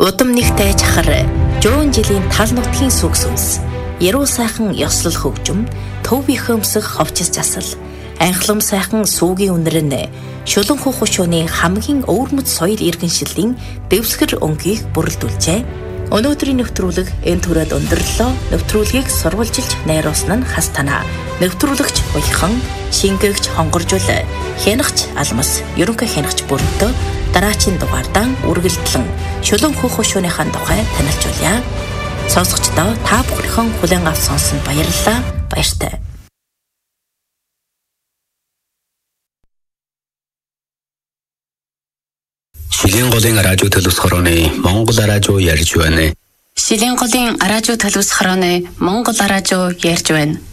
Удам нэгтэй чахар, жуун жилийн тал нутгийн сүг сүнс, яруу сайхан ёслол хөгжим, төв их өмсөх ховчис засал, анхлам сайхан сүүгийн үнэрнэ, шулан хухушууны хамгийн өвөрмөц соёл иргэншилийн дэвсгэр өнгийг бүрэлдүүлжээ. Өнөөдрийн нэвтрүүлэг энэ төрөд өндөрлөө. Нэвтрүүлгийг сурвалжилж найруулсан нь хас танаа. Нэвтрүүлэгч Уяхан, шингээгч Хонгоржул, хянагч Алмас, ерөнхий хянагч Бүрэнтөө дараачийн дугаардаа үргэлжлэн шулан хухушууныхаа тухай танилцуулъя. Сонсогчдоо та бүхэн хүлээн авч сонсон баярлалаа. Баяртай. Шилийн голын радио төлөвс хорооны Монгол радио ярьж байна. Шилийн голын радио төлөвс хорооны Монгол радио ярьж байна.